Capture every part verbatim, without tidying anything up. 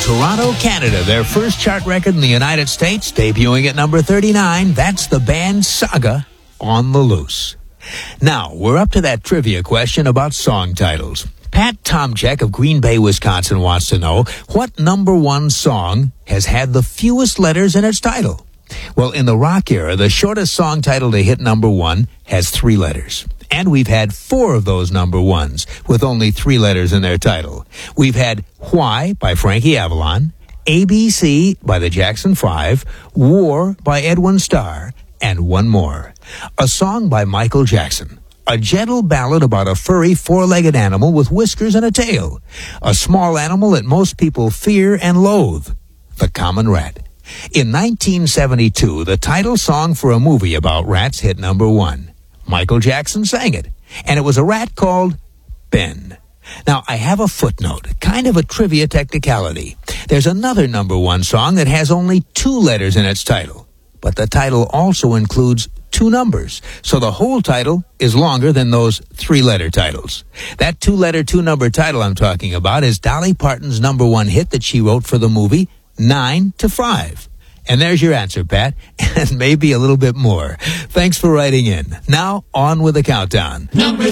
Toronto, Canada, their first chart record in the United States, debuting at number thirty-nine. That's the band Saga, On the Loose. Now, we're up to that trivia question about song titles. Pat Tomchek of Green Bay, Wisconsin wants to know what number one song has had the fewest letters in its title. Well, in the rock era, the shortest song title to hit number one has three letters. And we've had four of those number ones with only three letters in their title. We've had Why by Frankie Avalon, A B C by the Jackson Five, War by Edwin Starr, and one more. A song by Michael Jackson. A gentle ballad about a furry four-legged animal with whiskers and a tail. A small animal that most people fear and loathe. The common rat. In nineteen seventy-two, the title song for a movie about rats hit number one. Michael Jackson sang it, and it was a rat called Ben. Now, I have a footnote, kind of a trivia technicality. There's another number one song that has only two letters in its title, but the title also includes two numbers, so the whole title is longer than those three-letter titles. That two-letter, two-number title I'm talking about is Dolly Parton's number one hit that she wrote for the movie, Nine to Five. And there's your answer, Pat, and maybe a little bit more. Thanks for writing in. Now, on with the countdown. Number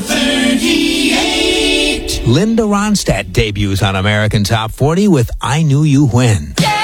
thirty-eight. Linda Ronstadt debuts on American Top forty with I Knew You When.